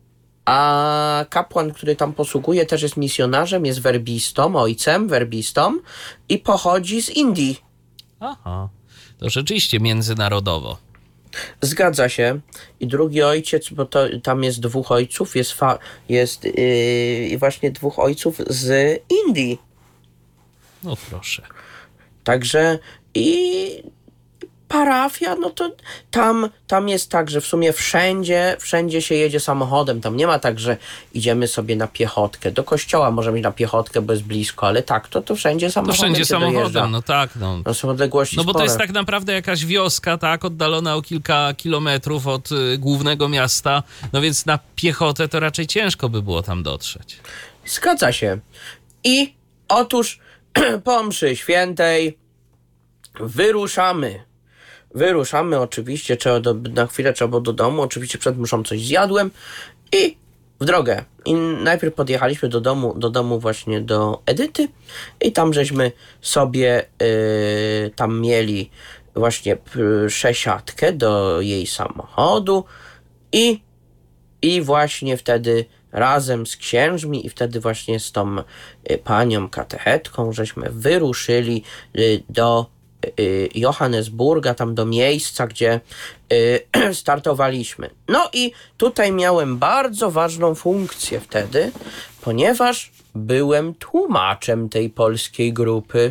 A kapłan, który tam posługuje, też jest misjonarzem, jest werbistą, ojcem werbistą i pochodzi z Indii. Aha. To rzeczywiście międzynarodowo. Zgadza się. I drugi ojciec, bo to, tam jest dwóch ojców, jest, fa- jest yy, właśnie dwóch ojców z Indii. No proszę. Także i parafia, no to tam, tam jest tak, że w sumie wszędzie, wszędzie się jedzie samochodem. Tam nie ma tak, że idziemy sobie na piechotkę. Do kościoła możemy iść na piechotkę, bo jest blisko, ale tak, to, to wszędzie To samochodem wszędzie się dojeżdża. samochodem, no tak, no. No są odległości No bo to spore. jest tak naprawdę jakaś wioska, tak, oddalona o kilka kilometrów od y, głównego miasta, no więc na piechotę to raczej ciężko by było tam dotrzeć. Zgadza się. I otóż po mszy świętej wyruszamy. Wyruszamy oczywiście, trzeba do, na chwilę trzeba było do domu, oczywiście przed mszą coś zjadłem i w drogę. I najpierw podjechaliśmy do domu, do domu właśnie do Edyty i tam żeśmy sobie yy, tam mieli właśnie p- przesiadkę do jej samochodu i, i właśnie wtedy razem z księżmi i wtedy właśnie z tą y, panią katechetką żeśmy wyruszyli y, do y, Johannesburga, tam do miejsca, gdzie y, startowaliśmy. No i tutaj miałem bardzo ważną funkcję wtedy, ponieważ byłem tłumaczem tej polskiej grupy.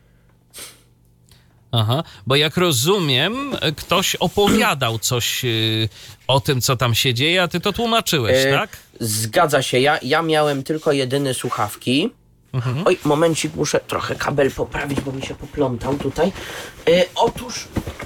Aha, bo jak rozumiem, ktoś opowiadał coś y, o tym, co tam się dzieje, a ty to tłumaczyłeś, Y, tak? Zgadza się, ja, ja miałem tylko jedyne słuchawki. Mhm. Oj, momencik, muszę trochę kabel poprawić, bo mi się poplątał tutaj. Y, otóż,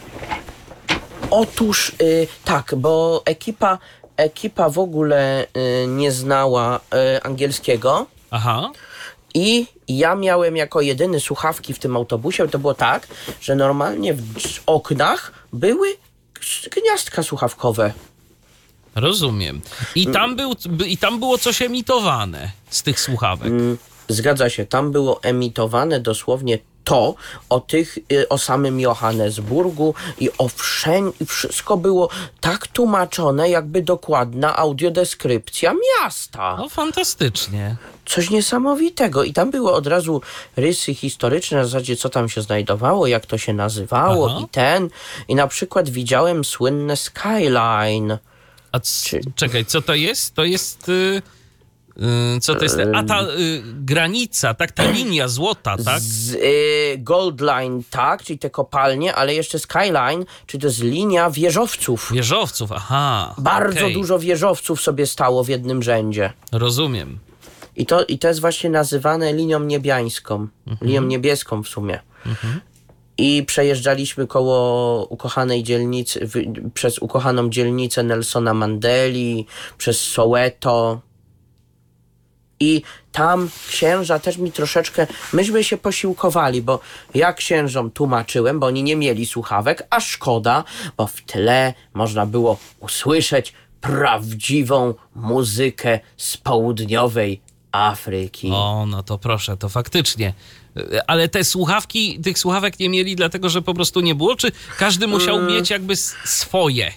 otóż, y, tak, bo ekipa, ekipa w ogóle y, nie znała y, angielskiego Aha, i ja miałem jako jedyny słuchawki w tym autobusie. To było tak, że normalnie w drzw- oknach były gniazdka słuchawkowe. rozumiem. I tam, był, by- I tam było coś emitowane z tych słuchawek. Mm, Zgadza się, tam było emitowane dosłownie to o tych, y, o samym Johannesburgu i o wszędzie, wszystko było tak tłumaczone, jakby dokładna audiodeskrypcja miasta. No fantastycznie. Coś niesamowitego. I tam były od razu rysy historyczne, na zasadzie co tam się znajdowało, jak to się nazywało Aha. i ten. I na przykład widziałem słynne Skyline. A c- Czy- czekaj, co to jest? To jest... Y, y, co to jest? A ta y, granica, tak? Ta linia złota, tak? Z, y, Gold Line, tak, czyli te kopalnie, ale jeszcze Skyline, czyli to jest linia wieżowców. Wieżowców, aha. Bardzo okej. dużo wieżowców sobie stało w jednym rzędzie. Rozumiem. I to, I to jest właśnie nazywane linią niebiańską. Linią niebieską w sumie. I przejeżdżaliśmy koło ukochanej dzielnicy, w, przez ukochaną dzielnicę Nelsona Mandeli, przez Soweto. I tam księża też mi troszeczkę, myśmy się posiłkowali, bo ja księżom tłumaczyłem, bo oni nie mieli słuchawek, a szkoda, bo w tle można było usłyszeć prawdziwą muzykę z południowej Afryki. O, no to proszę, to faktycznie. Y, Ale te słuchawki, tych słuchawek nie mieli dlatego, że po prostu nie było, czy każdy musiał mieć jakby s- swoje?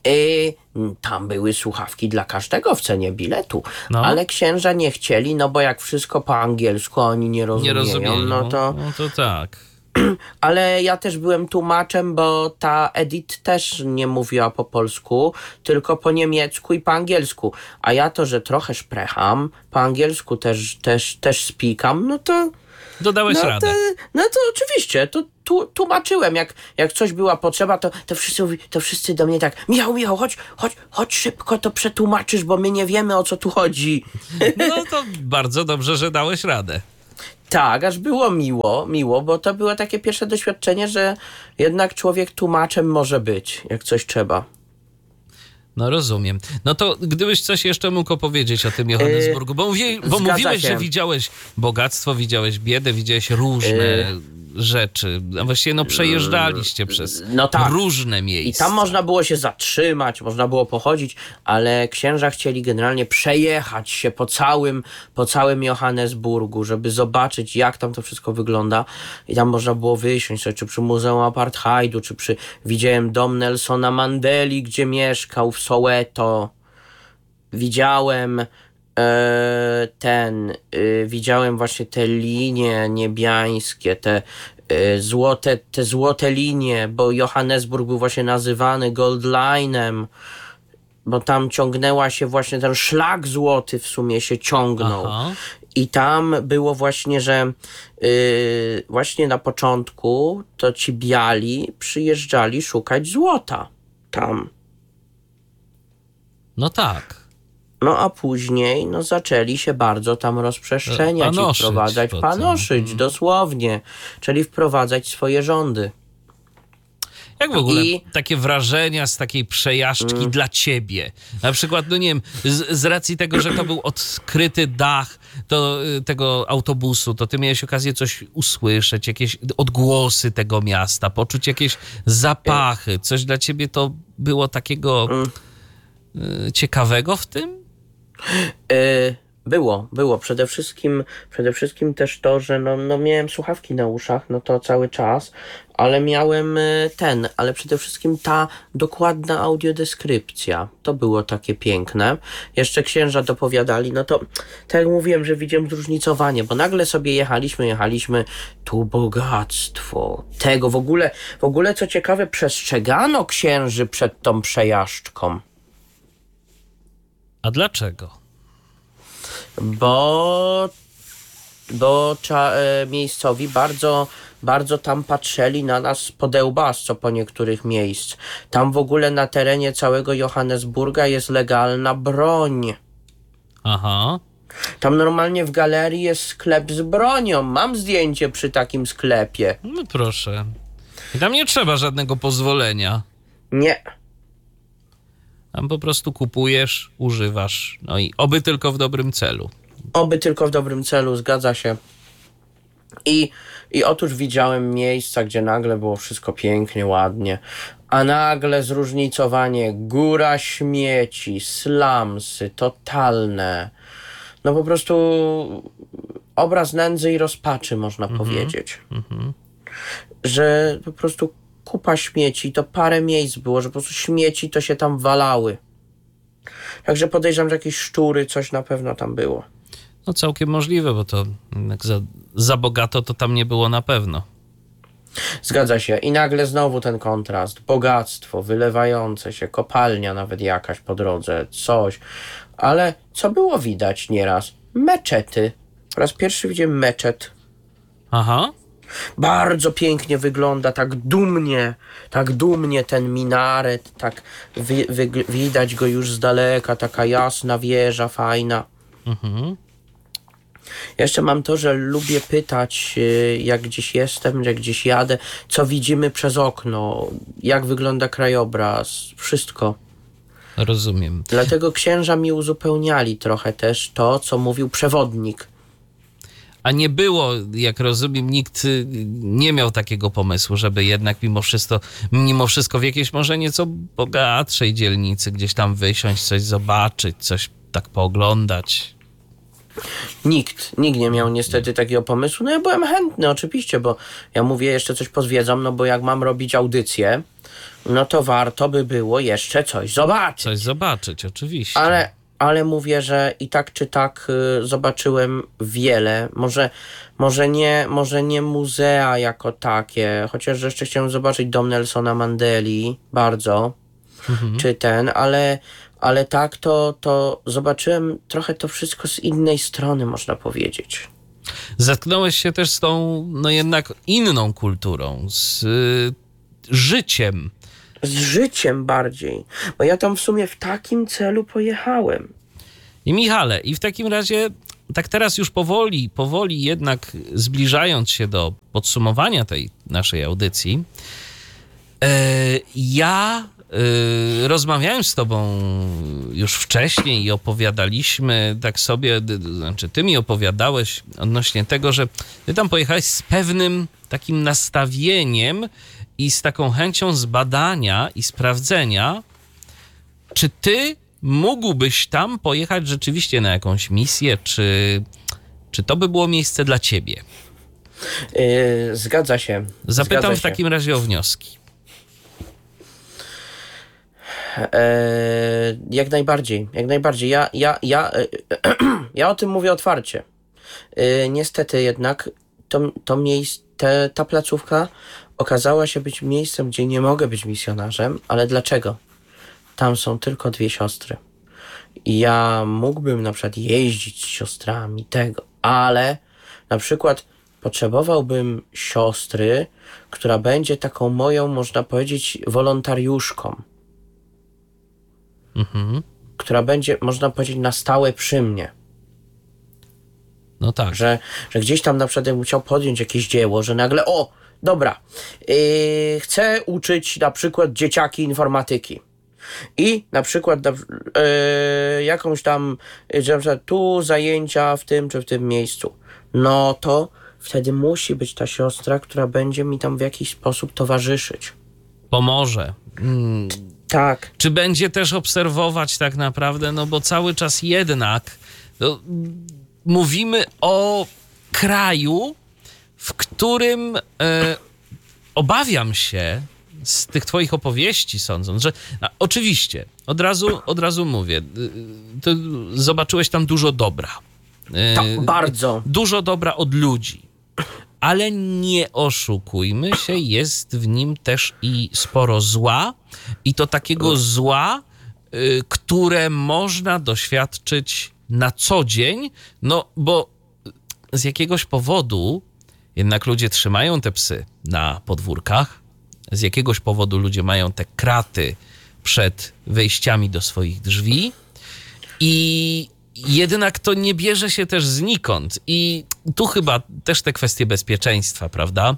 I tam były słuchawki dla każdego w cenie biletu, No. ale księża nie chcieli, no bo jak wszystko po angielsku oni nie rozumieją, Nie rozumieją. no to... No to tak. Ale ja też byłem tłumaczem, bo ta Edith też nie mówiła po polsku, tylko po niemiecku i po angielsku. A ja to, że trochę szprecham, po angielsku też, też, też spikam, no to... Dodałeś No radę. to, no to oczywiście, to tu, tłumaczyłem, jak, jak coś była potrzeba, to, to, wszyscy, mówi- to wszyscy do mnie tak, Michał, Michał, chodź, chodź, chodź szybko, to przetłumaczysz, bo my nie wiemy, o co tu chodzi. No to bardzo dobrze, że dałeś radę. Tak, aż było miło, miło, bo to było takie pierwsze doświadczenie, że jednak człowiek tłumaczem może być, jak coś trzeba. No rozumiem. No to gdybyś coś jeszcze mógł opowiedzieć o tym Johannesburgu, bo, mówi, bo zgadza mówiłeś, się. że widziałeś bogactwo, widziałeś biedę, widziałeś różne rzeczy. A właściwie no przejeżdżaliście przez no tak. różne I miejsca. tam można było się zatrzymać, można było pochodzić, ale księża chcieli generalnie przejechać się po całym, po całym Johannesburgu, żeby zobaczyć, jak tam to wszystko wygląda. I tam można było wysiąść sobie, czy przy Muzeum Apartheidu, czy przy... Widziałem dom Nelsona Mandeli, gdzie mieszkał w Soweto. Widziałem e, ten... E, widziałem właśnie te linie niebiańskie, te e, złote, te złote linie, bo Johannesburg był właśnie nazywany Gold Line'em, bo tam ciągnęła się właśnie ten szlak złoty w sumie się ciągnął. Aha. I tam było właśnie, że yy, właśnie na początku to ci biali przyjeżdżali szukać złota tam. No tak. No a później no, zaczęli się bardzo tam rozprzestrzeniać Panoszyć i wprowadzać, potem. panoszyć dosłownie, czyli wprowadzać swoje rządy. Jak w ogóle I- takie wrażenia z takiej przejażdżki Mm. dla ciebie? Na przykład, no nie wiem, z, z racji tego, że to był odkryty dach to, y, tego autobusu, to ty miałeś okazję coś usłyszeć, jakieś odgłosy tego miasta, poczuć jakieś zapachy. Coś dla ciebie to było takiego y, ciekawego w tym? E, Było, było. Przede wszystkim, przede wszystkim też to, że no, no miałem słuchawki na uszach, no to cały czas, ale miałem e, ten, ale przede wszystkim ta dokładna audiodeskrypcja. To było takie piękne. Jeszcze księża dopowiadali, no to tak jak mówiłem, że widziałem zróżnicowanie, bo nagle sobie jechaliśmy, jechaliśmy, tu bogactwo, tego w ogóle, w ogóle co ciekawe, przestrzegano księży przed tą przejażdżką. A dlaczego? Bo, bo cza, e, miejscowi bardzo, bardzo tam patrzyli na nas podełbas, co po niektórych miejsc. Tam w ogóle na terenie całego Johannesburga jest legalna broń. Aha. Tam normalnie w galerii jest sklep z bronią. Mam zdjęcie przy takim sklepie. No proszę. I tam nie trzeba żadnego pozwolenia. Nie. Tam po prostu kupujesz, używasz. No i oby tylko w dobrym celu. Oby tylko w dobrym celu, zgadza się. I, I otóż widziałem miejsca, gdzie nagle było wszystko pięknie, ładnie, a nagle zróżnicowanie, góra śmieci, slumsy, totalne. No po prostu obraz nędzy i rozpaczy, można powiedzieć. Że po prostu kupa śmieci, to parę miejsc było, że po prostu śmieci to się tam walały. Także podejrzewam, że jakieś szczury, coś na pewno tam było. No całkiem możliwe, bo to jak za, za bogato to tam nie było na pewno. Zgadza się. I nagle znowu ten kontrast. Bogactwo, wylewające się, kopalnia nawet jakaś po drodze, coś. Ale co było widać nieraz? Meczety. Po raz pierwszy widziałem meczet. Aha. Bardzo pięknie wygląda, tak dumnie, tak dumnie ten minaret, tak wi- wy- widać go już z daleka, taka jasna wieża, fajna. Mhm. Jeszcze mam to, że lubię pytać, y, jak gdzieś jestem, jak gdzieś jadę, co widzimy przez okno, jak wygląda krajobraz, wszystko. Rozumiem. Dlatego księża mi uzupełniali trochę też to, co mówił przewodnik. A nie było, jak rozumiem, nikt y, nie miał takiego pomysłu, żeby jednak mimo wszystko, mimo wszystko w jakiejś może nieco bogatszej dzielnicy gdzieś tam wysiąść, coś zobaczyć, coś tak pooglądać. Nikt, nikt nie miał niestety takiego pomysłu. No ja byłem chętny oczywiście, bo ja mówię, jeszcze coś pozwiedzam, no bo jak mam robić audycję, no to warto by było jeszcze coś zobaczyć. Coś zobaczyć, oczywiście. Ale, ale mówię, że i tak czy tak y, zobaczyłem wiele. Może, może, nie, może nie muzea jako takie, chociaż jeszcze chciałem zobaczyć dom Nelsona Mandeli bardzo, mhm. czy ten, ale, ale tak to, to zobaczyłem trochę to wszystko z innej strony, można powiedzieć. Zetknąłeś się też z tą, no jednak inną kulturą, z y, życiem. Z życiem bardziej, bo ja tam w sumie w takim celu pojechałem. I Michale, i w takim razie, tak teraz już powoli, powoli jednak zbliżając się do podsumowania tej naszej audycji, yy, ja yy, rozmawiałem z tobą już wcześniej i opowiadaliśmy tak sobie, znaczy ty mi opowiadałeś odnośnie tego, że ty tam pojechałeś z pewnym takim nastawieniem i z taką chęcią zbadania i sprawdzenia, czy ty mógłbyś tam pojechać rzeczywiście na jakąś misję, czy, czy to by było miejsce dla ciebie? Yy, zgadza się. Zapytam zgadza w takim się. razie o wnioski. Eee, jak najbardziej, jak najbardziej. Ja, ja, ja, ja o tym mówię otwarcie. Yy, niestety jednak to, to miejsce, te, ta placówka okazała się być miejscem, gdzie nie mogę być misjonarzem, ale dlaczego? Tam są tylko dwie siostry. I ja mógłbym na przykład jeździć z siostrami tego, ale na przykład potrzebowałbym siostry, która będzie taką moją, można powiedzieć, wolontariuszką. Mhm. Która będzie, można powiedzieć, na stałe przy mnie. No tak. Że, że gdzieś tam na przykład jakbym chciał podjąć jakieś dzieło, że nagle, o, dobra, yy, chcę uczyć na przykład dzieciaki informatyki. I na przykład yy, jakąś tam, że na przykład tu zajęcia w tym czy w tym miejscu. No to wtedy musi być ta siostra, która będzie mi tam w jakiś sposób towarzyszyć. Pomoże. Hmm. Tak. Czy będzie też obserwować tak naprawdę, no bo cały czas jednak no, mówimy o kraju, w którym e, obawiam się z tych twoich opowieści sądząc, że no, oczywiście, od razu, od razu mówię, ty zobaczyłeś tam dużo dobra. Tak, bardzo. Dużo dobra od ludzi. Ale nie oszukujmy się, jest w nim też i sporo zła i to takiego zła, y, które można doświadczyć na co dzień, no bo z jakiegoś powodu jednak ludzie trzymają te psy na podwórkach, z jakiegoś powodu ludzie mają te kraty przed wejściami do swoich drzwi i jednak to nie bierze się też znikąd. I tu chyba też te kwestie bezpieczeństwa, prawda?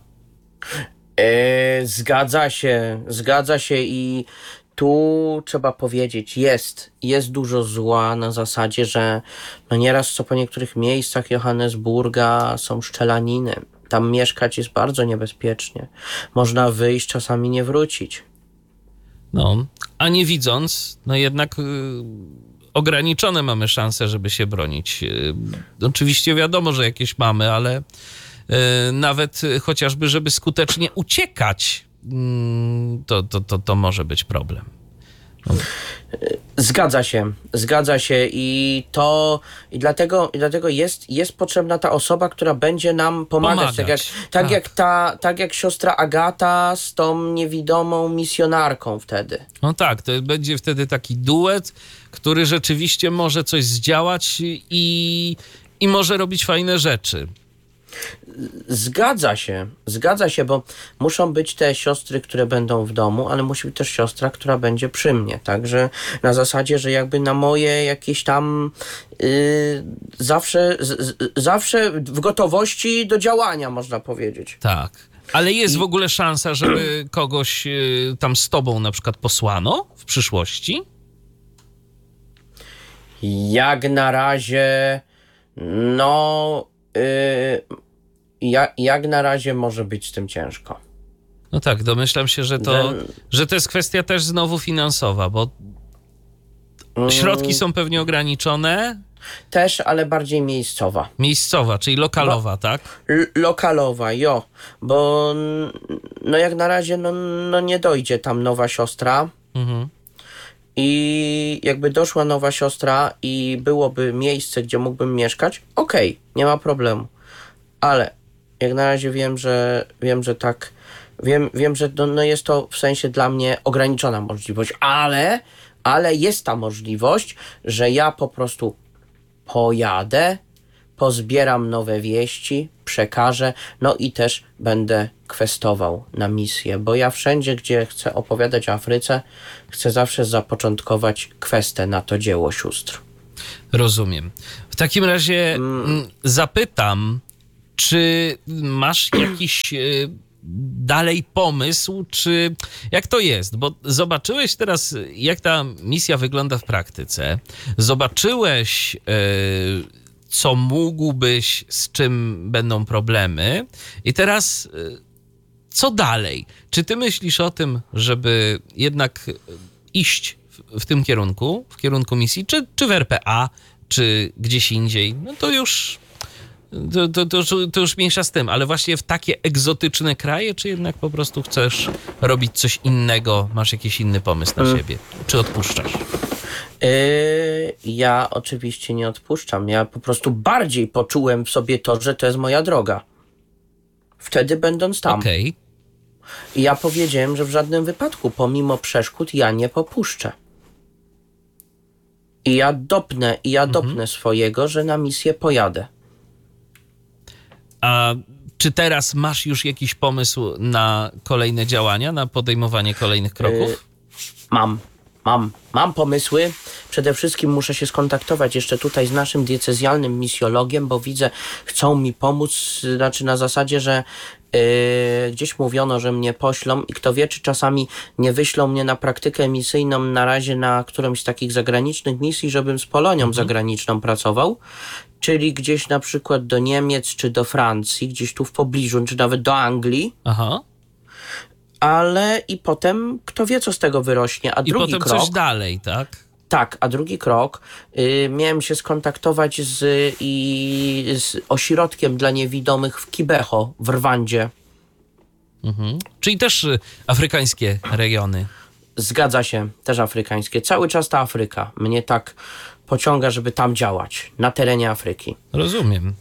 E, zgadza się, zgadza się i tu trzeba powiedzieć, jest, jest dużo zła na zasadzie, że no nieraz co po niektórych miejscach Johannesburga są szczelaniny. Tam mieszkać jest bardzo niebezpiecznie. Można wyjść, czasami nie wrócić. No, a nie widząc, no jednak... Yy... ograniczone mamy szanse, żeby się bronić. Oczywiście wiadomo, że jakieś mamy, ale nawet chociażby, żeby skutecznie uciekać, to, to, to, to może być problem. No. Zgadza się, zgadza się i to i dlatego, i dlatego jest, jest potrzebna ta osoba, która będzie nam pomagać. pomagać. Tak, jak, tak, tak. Jak ta, tak jak siostra Agata z tą niewidomą misjonarką wtedy. No tak, to będzie wtedy taki duet, który rzeczywiście może coś zdziałać i, i może robić fajne rzeczy. Zgadza się, zgadza się, bo muszą być te siostry, które będą w domu, ale musi być też siostra, która będzie przy mnie, także na zasadzie, że jakby na moje jakieś tam yy, zawsze, z, zawsze w gotowości do działania, można powiedzieć. Tak, ale jest I... w ogóle szansa, żeby kogoś yy, tam z tobą na przykład posłano w przyszłości? Jak na razie, no... Yy, Ja, jak na razie może być z tym ciężko. No tak, domyślam się, że to, że to jest kwestia też znowu finansowa, bo Środki są pewnie ograniczone. Też, ale bardziej miejscowa. Miejscowa, czyli lokalowa, Bo, tak? L- lokalowa, jo. Bo no jak na razie no, no nie dojdzie tam nowa siostra. Mhm. I jakby doszła nowa siostra i byłoby miejsce, gdzie mógłbym mieszkać, okej, okay, nie ma problemu. Ale jak na razie wiem, że wiem, że tak, wiem, wiem że no, no jest to w sensie dla mnie ograniczona możliwość, ale, ale jest ta możliwość, że ja po prostu pojadę, pozbieram nowe wieści, przekażę, no i też będę kwestował na misję, bo ja wszędzie, gdzie chcę opowiadać o Afryce, chcę zawsze zapoczątkować kwestę na to dzieło sióstr. Rozumiem. W takim razie mm. zapytam, czy masz jakiś y, dalej pomysł, czy jak to jest? Bo zobaczyłeś teraz, jak ta misja wygląda w praktyce. Zobaczyłeś, y, co mógłbyś, z czym będą problemy. I teraz y, co dalej? Czy ty myślisz o tym, żeby jednak iść w, w tym kierunku, w kierunku misji, czy, czy w R P A, czy gdzieś indziej? No to już... To, to, to, to już mniejsza z tym, ale właśnie w takie egzotyczne kraje, czy jednak po prostu chcesz robić coś innego, masz jakiś inny pomysł na hmm. siebie? Czy odpuszczasz? Yy, ja oczywiście nie odpuszczam. Ja po prostu bardziej poczułem w sobie to, że to jest moja droga. Wtedy będąc tam. Okej. I ja powiedziałem, że w żadnym wypadku, pomimo przeszkód, ja nie popuszczę. I ja dopnę, i ja dopnę mhm. swojego, że na misję pojadę. A czy teraz masz już jakiś pomysł na kolejne działania, na podejmowanie kolejnych kroków? Yy, mam, mam, mam pomysły. Przede wszystkim muszę się skontaktować jeszcze tutaj z naszym diecezjalnym misjologiem, bo widzę, chcą mi pomóc, znaczy na zasadzie, że yy, gdzieś mówiono, że mnie poślą i kto wie, czy czasami nie wyślą mnie na praktykę misyjną na razie na którąś z takich zagranicznych misji, żebym z Polonią mhm. zagraniczną pracował. Czyli gdzieś na przykład do Niemiec, czy do Francji, gdzieś tu w pobliżu, czy nawet do Anglii. Aha. Ale i potem kto wie, co z tego wyrośnie. A I drugi potem krok, coś dalej, tak? Tak, a drugi krok, y, miałem się skontaktować z, i, z ośrodkiem dla niewidomych w Kibeho, w Rwandzie. Mhm. Czyli też y, afrykańskie regiony. Zgadza się, też afrykańskie. Cały czas ta Afryka mnie tak pociąga, żeby tam działać, na terenie Afryki. Rozumiem.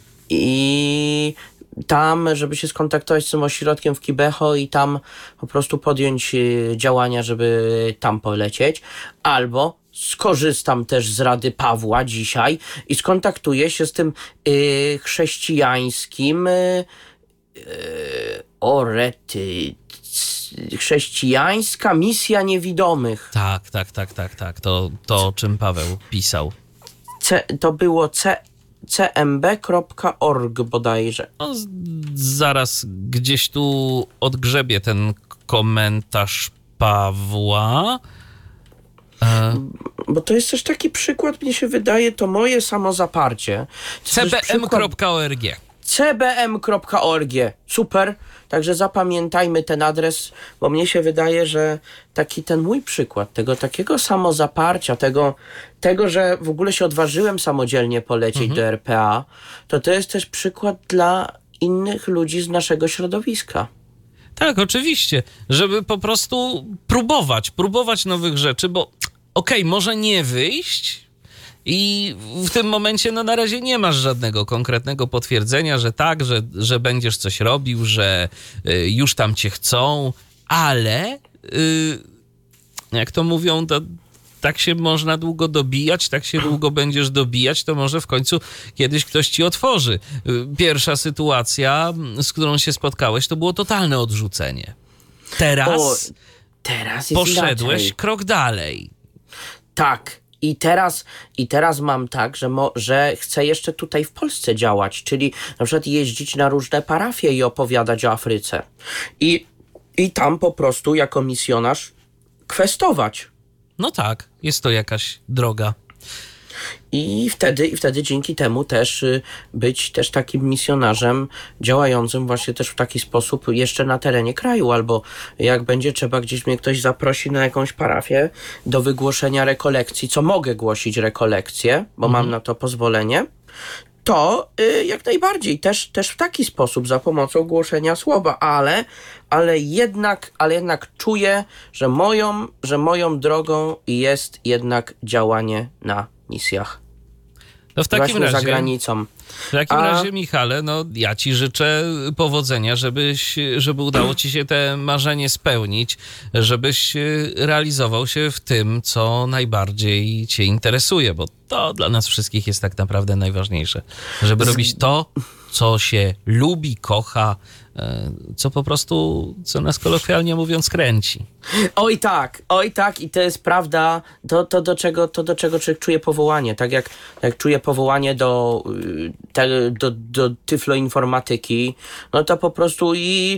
I tam, żeby się skontaktować z tym ośrodkiem w Kibeho i tam po prostu podjąć działania, żeby tam polecieć. Albo skorzystam też z rady Pawła dzisiaj i skontaktuję się z tym y, chrześcijańskim y, y, orety, chrześcijańska misja niewidomych. Tak, tak, tak, tak, tak. To, to o czym Paweł pisał. C, to było c, c m b kropka org bodajże. No, z, zaraz gdzieś tu odgrzebię ten komentarz Pawła. E... Bo to jest też taki przykład, mnie się wydaje, to moje samozaparcie. c b m kropka org c b m kropka org. Super. Także zapamiętajmy ten adres, bo mnie się wydaje, że taki ten mój przykład, tego takiego samozaparcia, tego, tego że w ogóle się odważyłem samodzielnie polecieć mhm. do R P A, to to jest też przykład dla innych ludzi z naszego środowiska. Tak, oczywiście, żeby po prostu próbować, próbować nowych rzeczy, bo okej, okay, może nie wyjść i w tym momencie no na razie nie masz żadnego konkretnego potwierdzenia, że tak, że, że będziesz coś robił, że y, już tam cię chcą, ale y, jak to mówią, to tak się można długo dobijać, tak się długo będziesz dobijać, to może w końcu kiedyś ktoś ci otworzy. Pierwsza sytuacja, z którą się spotkałeś, to było totalne odrzucenie. Teraz, o, teraz jest poszedłeś inaczej. Krok dalej. Tak. I teraz, I teraz mam tak, że, mo, że chcę jeszcze tutaj w Polsce działać, czyli na przykład jeździć na różne parafie i opowiadać o Afryce. I, i tam po prostu jako misjonarz kwestować. No tak, jest to jakaś droga. i wtedy, i wtedy dzięki temu też y, być też takim misjonarzem działającym właśnie też w taki sposób jeszcze na terenie kraju, albo jak będzie trzeba, gdzieś mnie ktoś zaprosi na jakąś parafię do wygłoszenia rekolekcji, co mogę głosić rekolekcje, bo Mhm. mam na to pozwolenie, to y, jak najbardziej też, też w taki sposób, za pomocą głoszenia słowa, ale, ale jednak, ale jednak czuję, że moją, że moją drogą jest jednak działanie na misjach. No w takim Właśnie za razie, granicą. w takim A- razie, Michale, no ja ci życzę powodzenia, żebyś, żeby udało ci się te marzenie spełnić, żebyś realizował się w tym, co najbardziej cię interesuje, bo to dla nas wszystkich jest tak naprawdę najważniejsze. Żeby robić to, co się lubi, kocha, e, co po prostu, co nas kolokwialnie mówiąc kręci. Oj tak, oj tak i to jest prawda, to, to, do, czego, to do czego człowiek czuje powołanie, tak jak, jak czuje powołanie do, y, te, do, do tyfloinformatyki, no to po prostu i